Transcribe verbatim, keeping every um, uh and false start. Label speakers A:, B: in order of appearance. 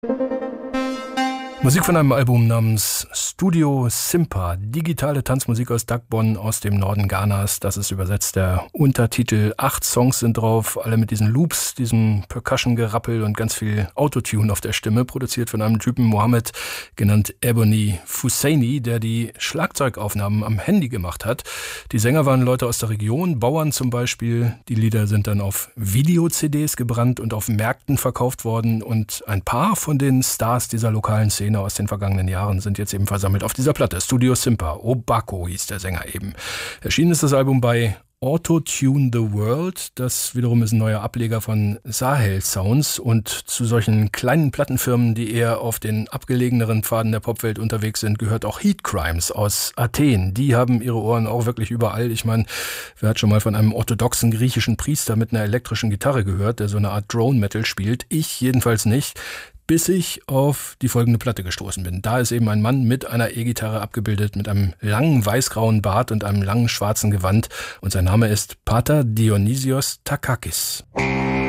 A: Musik von einem Album namens Studio Simpa, digitale Tanzmusik aus Dagbon aus dem Norden Ghanas. Das ist übersetzt der Untertitel. Acht Songs sind drauf, alle mit diesen Loops, diesem Percussion-Gerappel und ganz viel Autotune auf der Stimme, produziert von einem Typen Mohammed, genannt Ebony Fusaini, der die Schlagzeugaufnahmen am Handy gemacht hat. Die Sänger waren Leute aus der Region, Bauern zum Beispiel. Die Lieder sind dann auf Video-C Ds gebrannt und auf Märkten verkauft worden und ein paar von den Stars dieser lokalen Szene aus den vergangenen Jahren sind jetzt eben versammelt auf dieser Platte. Studio Simpa, Obako hieß der Sänger eben. Erschienen ist das Album bei Auto-Tune the World. Das wiederum ist ein neuer Ableger von Sahel Sounds und zu solchen kleinen Plattenfirmen, die eher auf den abgelegeneren Pfaden der Popwelt unterwegs sind, gehört auch Heat Crimes aus Athen. Die haben ihre Ohren auch wirklich überall. Ich meine, wer hat schon mal von einem orthodoxen griechischen Priester mit einer elektrischen Gitarre gehört, der so eine Art Drone-Metal spielt? Ich jedenfalls nicht. Bis ich auf die folgende Platte gestoßen bin. Da ist eben ein Mann mit einer E-Gitarre abgebildet, mit einem langen weißgrauen Bart und einem langen schwarzen Gewand. Und sein Name ist Pater Dionysios Takakis.